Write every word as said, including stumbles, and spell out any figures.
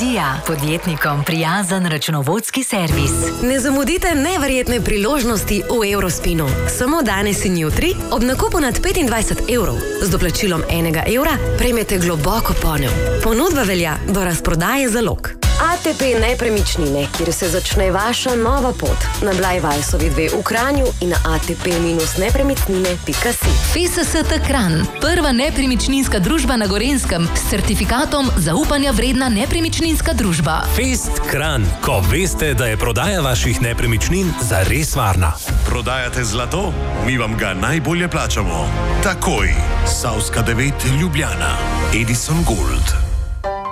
Vizija, podjetnikom prijazen računovodski servis. Ne zamudite neverjetne priložnosti v Eurospinu. Samo danes in jutri ob nakupu nad petindvajset evrov z doplačilom enega evra prejmete globoko ponev. Ponudba velja do razprodaje zalog. A T P Nepremičnine, kjer se začne vaša nova pot. Na Blajvajsovi dve v Kranju in na a t p nepremičnine pika si. F S S T Kranj, prva nepremičninska družba na Gorenjskem s certifikatom zaupanja vredna nepremičninska družba. Fest Kranj, ko veste, da je prodaja vaših nepremičnin zares varna. Prodajate zlato? Mi vam ga najbolje plačamo. Takoj. Savska devet Ljubljana. Edison Gold.